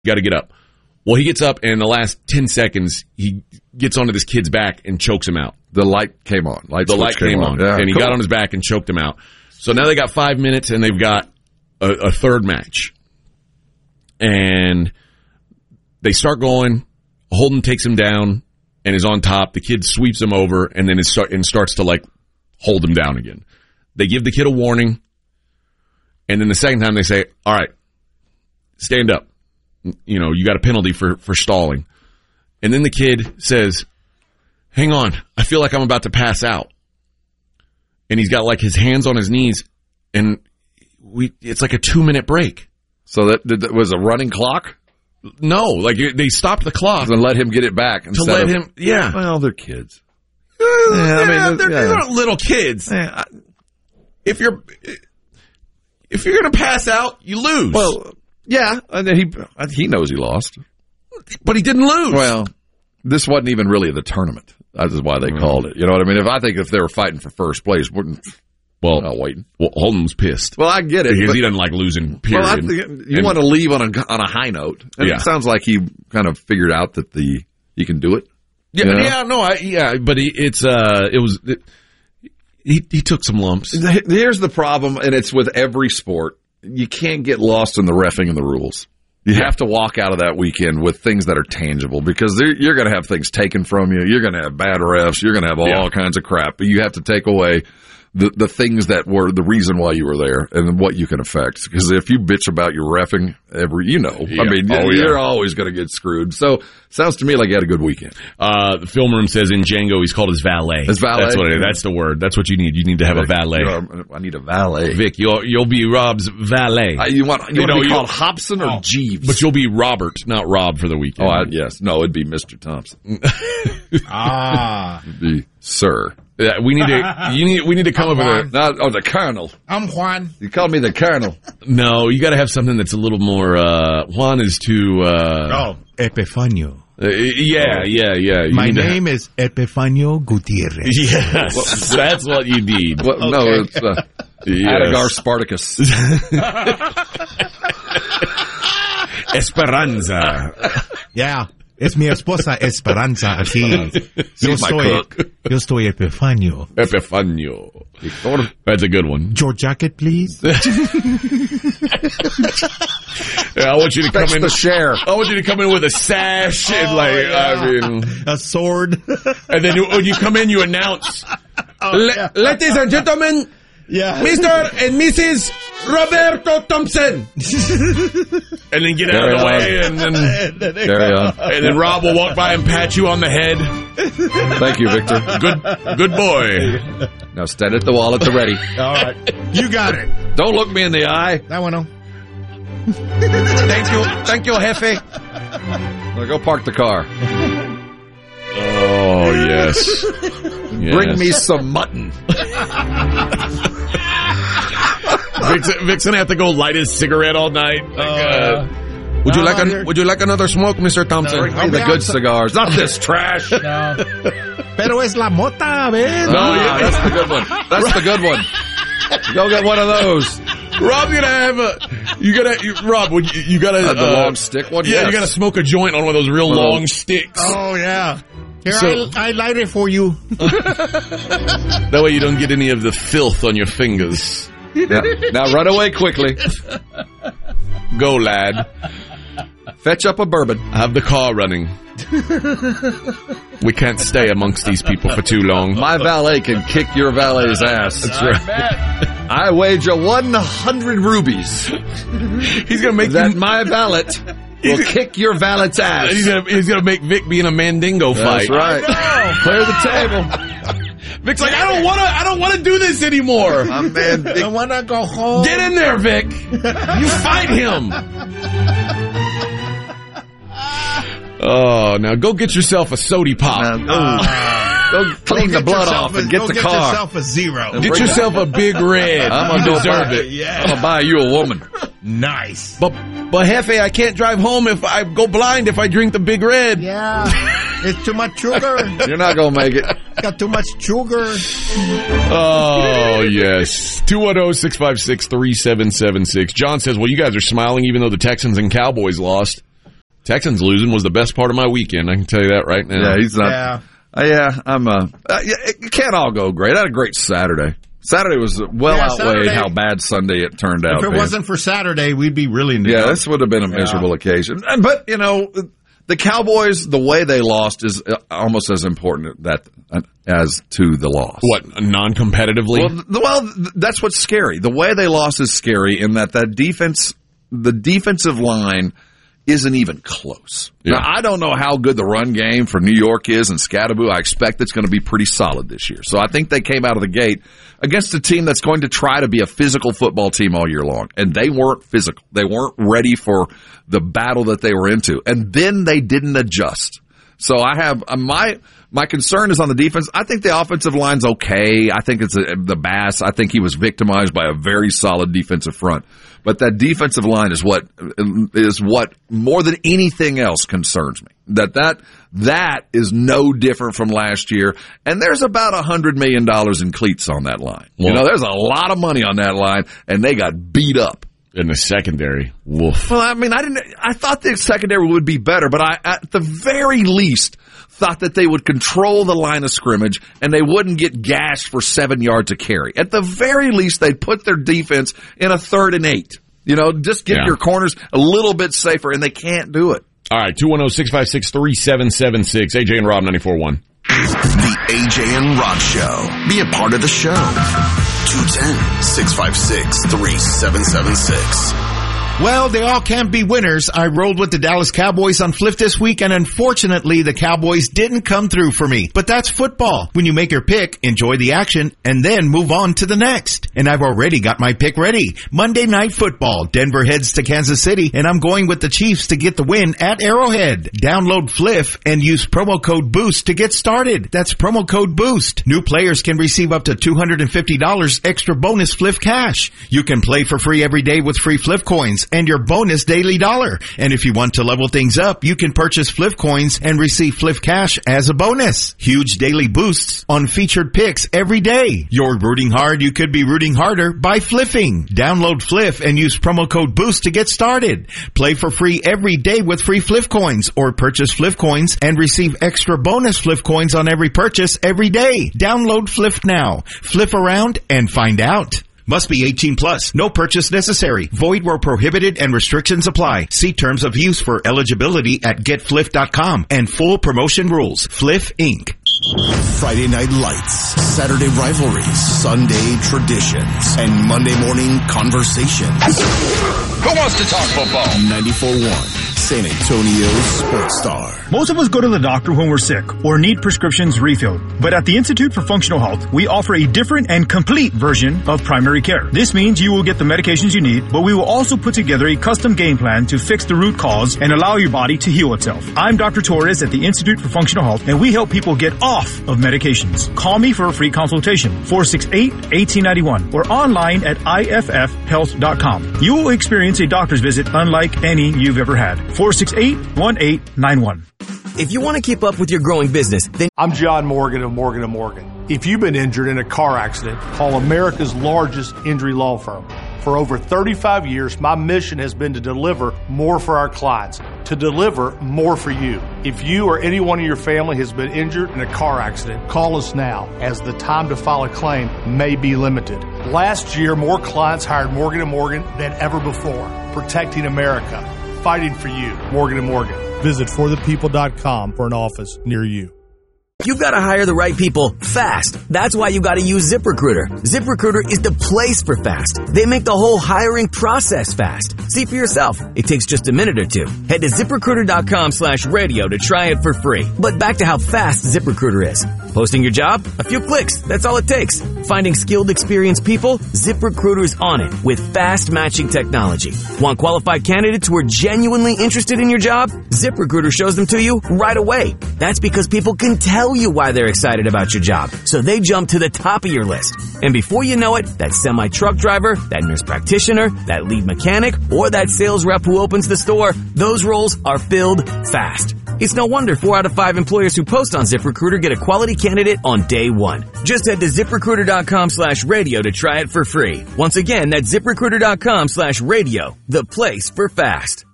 got to get up. Well, he gets up, and in the last 10 seconds, he gets onto this kid's back and chokes him out. The light came on. The light came on. Yeah, and he got on his back and choked him out. So now they got 5 minutes, and they've got a third match. And they start going. Holden takes him down and is on top. The kid sweeps him over and then starts to, like, hold him down again. They give the kid a warning. And then the second time they say, all right, stand up. You know, you got a penalty for stalling. And then the kid says, hang on, I feel like I'm about to pass out. And he's got, like, his hands on his knees, and it's like a 2-minute break. So that was a running clock? No, like, they stopped the clock. And let him get it back. Yeah. Well, they're kids. They're not little kids. Yeah. If you're going to pass out, you lose. Well, yeah, and he knows he lost. But he didn't lose. Well, this wasn't even really the tournament. That's why they called it. You know what I mean? If they were fighting for first place, not waiting. Well, Holden's pissed. Well, I get it. Because he doesn't like losing, period. Well, you want to leave on a high note. And it sounds like he kind of figured out that he can do it. Yeah, you know? But he took some lumps. Here's the problem, and it's with every sport. You can't get lost in the reffing and the rules. You have to walk out of that weekend with things that are tangible, because you're going to have things taken from you. You're going to have bad refs. You're going to have all kinds of crap. But you have to take away the things that were the reason why you were there and what you can affect. Because if you bitch about your reffing, you're always going to get screwed. So sounds to me like you had a good weekend. The film room says in Django he's called his valet. His valet? That's what it is. That's the word. That's what you need. You need to have a valet. I need a valet. Vic, you'll be Rob's valet. You want to be called Hobson or Jeeves? But you'll be Robert, not Rob, for the weekend. Yes. No, it'd be Mr. Thompson. It'd be Sir. Yeah, we need to come up with the Colonel. I'm Juan. You called me the Colonel. No, you got to have something that's a little more. Juan is too. Epifanio. Yeah. My name is Epifanio Gutierrez. Yes, that's what you need. Well, no, it's Adagar Spartacus. Esperanza. Yeah. Es mi esposa Esperanza aquí. Yo estoy Epifanio. Epifanio. That's a good one. Your jacket, please. I want you to come in. I want you to come in with a sash and a sword. And then when you come in, you announce, ladies and gentlemen, Mr. and Mrs. Roberto Thompson. And then get out of the way, and then Rob will walk by and pat you on the head. Thank you, Victor. Good boy. Now stand at the wall at the ready. All right. You got it. Don't look me in the eye. That one, no. Thank you, Jefe. Now go park the car. Oh, yes. Bring me some mutton. Vic's gonna have to go light his cigarette all night. Would you like another smoke, Mr. Thompson? Bring me the good cigars, not this trash. No. Pero es la mota, man. No, that's the good one. That's the good one. Go get one of those. Rob's gonna have you gotta the long stick one. Yeah, you gotta smoke a joint on one of those real long sticks. Oh yeah. Here, I light it for you. That way you don't get any of the filth on your fingers. Now run away quickly. Go, lad. Fetch up a bourbon. Have the car running. We can't stay amongst these people for too long. My valet can kick your valet's ass. That's right. I wager 100 rubies. He's gonna make that my valet will kick your valet's ass. He's gonna make Vic be in a Mandingo fight. That's right. Clear the table. Vic's like, I don't want to do this anymore. I want to go home. Get in there, Vic. You fight him. Oh, now go get yourself a sody pop. Go clean the blood off and get the car. Get yourself a zero. Get yourself a big red. I'm gonna deserve it. Yeah. I'm gonna buy you a woman. Nice. But Jefe, I can't drive home if I go blind if I drink the big red. Yeah. It's too much sugar. You're not gonna make it. Got too much sugar. Oh, yes. 210-656-3776. John says, well, you guys are smiling even though the Texans and Cowboys lost. Texans losing was the best part of my weekend. I can tell you that right now. Yeah, he's not. Yeah. It can't all go great. I had a great Saturday. Saturday was outweighed Saturday, how bad Sunday it turned out. If it wasn't for Saturday, we'd be really new. Yeah, this would have been a miserable occasion. But, the Cowboys, the way they lost is almost as important as to the loss. What, non-competitively? Well, that's what's scary. The way they lost is scary in that defense, the defensive line isn't even close. Yeah. Now, I don't know how good the run game for New York is, and Scatterboo, I expect it's going to be pretty solid this year. So I think they came out of the gate against a team that's going to try to be a physical football team all year long. And they weren't physical. They weren't ready for the battle that they were into. And then they didn't adjust. So I have my concern is on the defense. I think the offensive line's okay. I think it's the Bass. I think he was victimized by a very solid defensive front. But that defensive line is what more than anything else concerns me. That is no different from last year. And there's about $100 million in cleats on that line. Well, there's a lot of money on that line, and they got beat up. In the secondary, woof. Well, I thought the secondary would be better, but I, at the very least, thought that they would control the line of scrimmage and they wouldn't get gashed for 7 yards a carry. At the very least, they'd put their defense in a 3rd and 8. Just get your corners a little bit safer, and they can't do it. All right, 210-656-3776. AJ and Rob 94.1. The AJ and Rob Show. Be a part of the show. 210-656-3776. Well, they all can't be winners. I rolled with the Dallas Cowboys on Fliff this week, and unfortunately, the Cowboys didn't come through for me. But that's football. When you make your pick, enjoy the action, and then move on to the next. And I've already got my pick ready. Monday Night Football. Denver heads to Kansas City, and I'm going with the Chiefs to get the win at Arrowhead. Download Fliff and use promo code BOOST to get started. That's promo code BOOST. New players can receive up to $250 extra bonus Fliff cash. You can play for free every day with free Fliff coins and your bonus daily dollar. And if you want to level things up, you can purchase Fliff coins and receive Fliff cash as a bonus. Huge daily boosts on featured picks every day. You're rooting hard, you could be rooting harder by fliffing. Download Fliff and use promo code BOOST to get started. Play for free every day with free Fliff coins, or purchase Fliff coins and receive extra bonus Fliff coins on every purchase every day. Download Fliff now. Fliff around and find out. Must be 18 plus. No purchase necessary. Void where prohibited and restrictions apply. See terms of use for eligibility at getfliff.com and full promotion rules. Fliff Inc. Friday Night Lights, Saturday rivalries, Sunday traditions, and Monday morning conversations. Who wants to talk football? 94.1. San Antonio's Sports Star. Most of us go to the doctor when we're sick or need prescriptions refilled. But at the Institute for Functional Health, we offer a different and complete version of primary care. This means you will get the medications you need, but we will also put together a custom game plan to fix the root cause and allow your body to heal itself. I'm Dr. Torres at the Institute for Functional Health, and we help people get off of medications. Call me for a free consultation, 468-1891, or online at iffhealth.com. You will experience a doctor's visit unlike any you've ever had. 468-1891. If you want to keep up with your growing business, then... I'm John Morgan of Morgan & Morgan. If you've been injured in a car accident, call America's largest injury law firm. For over 35 years, my mission has been to deliver more for our clients, to deliver more for you. If you or anyone in your family has been injured in a car accident, call us now, as the time to file a claim may be limited. Last year, more clients hired Morgan & Morgan than ever before, protecting America, fighting for you. Morgan & Morgan. Visit forthepeople.com for an office near you. You've got to hire the right people fast. That's why you got to use ZipRecruiter. ZipRecruiter is the place for fast. They make the whole hiring process fast. See for yourself. It takes just a minute or two. Head to ZipRecruiter.com/radio to try it for free. But back to how fast ZipRecruiter is. Posting your job? A few clicks. That's all it takes. Finding skilled, experienced people? ZipRecruiter's on it with fast matching technology. Want qualified candidates who are genuinely interested in your job? ZipRecruiter shows them to you right away. That's because people can tell you why they're excited about your job, so they jump to the top of your list. And before you know it, that semi-truck driver, that nurse practitioner, that lead mechanic, or that sales rep who opens the store, those roles are filled fast. It's no wonder 4 out of 5 employers who post on ZipRecruiter get a quality candidate on day one. Just head to ZipRecruiter.com/radio to try it for free. Once again, that's ZipRecruiter.com/radio, the place for fast.